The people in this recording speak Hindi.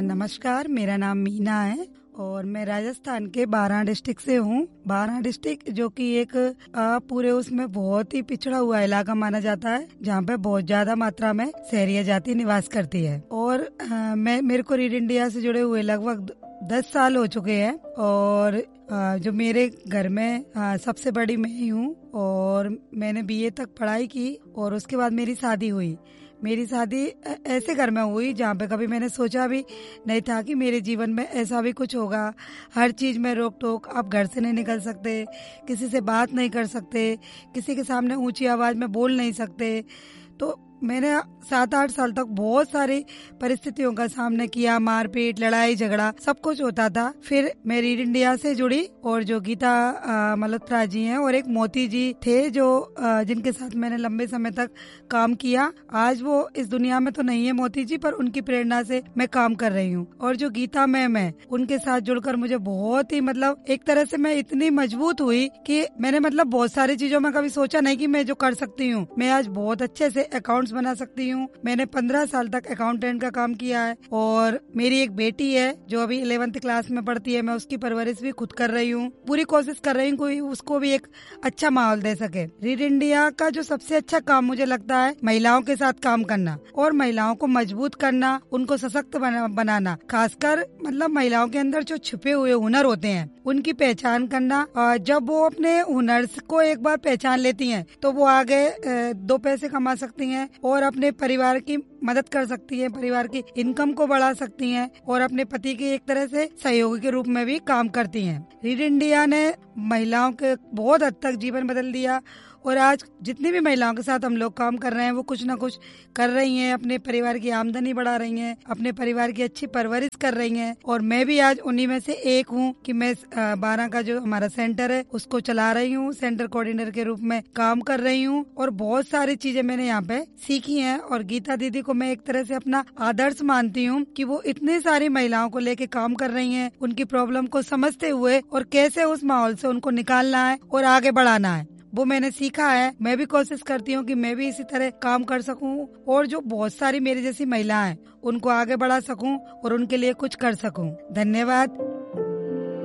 नमस्कार, मेरा नाम मीना है और मैं राजस्थान के बारां डिस्ट्रिक्ट से हूँ। बारां डिस्ट्रिक्ट जो कि एक पूरे उसमें बहुत ही पिछड़ा हुआ इलाका माना जाता है, जहाँ पे बहुत ज्यादा मात्रा में सहरिया जाति निवास करती है। और मेरे को रीड इंडिया से जुड़े हुए लगभग 10 साल हो चुके हैं और जो मेरे घर में सबसे बड़ी मैं ही हूँ और मैंने बीए तक पढ़ाई की और उसके बाद मेरी शादी हुई। मेरी शादी ऐसे घर में हुई जहाँ पे कभी मैंने सोचा भी नहीं था कि मेरे जीवन में ऐसा भी कुछ होगा। हर चीज में रोक टोक, आप घर से नहीं निकल सकते, किसी से बात नहीं कर सकते, किसी के सामने ऊंची आवाज में बोल नहीं सकते। तो मैंने 7-8 साल तक बहुत सारी परिस्थितियों का सामना किया, मारपीट, लड़ाई झगड़ा सब कुछ होता था। फिर मैं रीड इंडिया से जुड़ी और जो गीता मल्होत्रा जी हैं और एक मोती जी थे जो जिनके साथ मैंने लंबे समय तक काम किया। आज वो इस दुनिया में तो नहीं है मोती जी, पर उनकी प्रेरणा से मैं काम कर रही हूँ। और जो गीता मैम है उनके साथ जुड़कर मुझे बहुत ही एक तरह से मैं इतनी मजबूत हुई कि मैंने बहुत सारी चीजों में कभी सोचा नहीं कि मैं जो कर सकती हूँ। मैं आज बहुत अच्छे से अकाउंट्स बना सकती हूँ। मैंने 15 साल तक अकाउंटेंट का काम किया है और मेरी एक बेटी है जो अभी 11th क्लास में पढ़ती है। मैं उसकी परवरिश भी खुद कर रही हूँ। पूरी कोशिश कर रही हूँ कोई उसको भी एक अच्छा माहौल दे सके। रीड इंडिया का जो सबसे अच्छा काम मुझे लगता है महिलाओं के साथ काम करना और महिलाओं को मजबूत करना, उनको सशक्त बनाना, खासकर महिलाओं के अंदर जो छुपे हुए हुनर होते हैं उनकी पहचान करना। और जब वो अपने हुनर को एक बार पहचान लेती हैं तो वो आगे 2 पैसे कमा सकती हैं और अपने परिवार की मदद कर सकती हैं, परिवार की इनकम को बढ़ा सकती हैं और अपने पति के एक तरह से सहयोगी के रूप में भी काम करती हैं। रीड इंडिया ने महिलाओं के बहुत हद तक जीवन बदल दिया और आज जितनी भी महिलाओं के साथ हम लोग काम कर रहे हैं वो कुछ न कुछ कर रही हैं, अपने परिवार की आमदनी बढ़ा रही हैं, अपने परिवार की अच्छी परवरिश कर रही हैं। और मैं भी आज उन्हीं में से एक हूँ कि मैं बारां का जो हमारा सेंटर है उसको चला रही हूँ, सेंटर कोऑर्डिनेटर के रूप में काम कर रही हूँ और बहुत सारी चीजें मैंने यहाँ पे सीखी हैं। और गीता दीदी को मैं एक तरह से अपना आदर्श मानती हूँ कि वो इतनी सारी महिलाओं को लेके काम कर रही हैं, उनकी प्रॉब्लम को समझते हुए और कैसे उस माहौल से उनको निकालना है और आगे बढ़ाना है, वो मैंने सीखा है। मैं भी कोशिश करती हूँ कि मैं भी इसी तरह काम कर सकूँ और जो बहुत सारी मेरी जैसी महिलाएं उनको आगे बढ़ा सकूँ और उनके लिए कुछ कर सकूँ। धन्यवाद।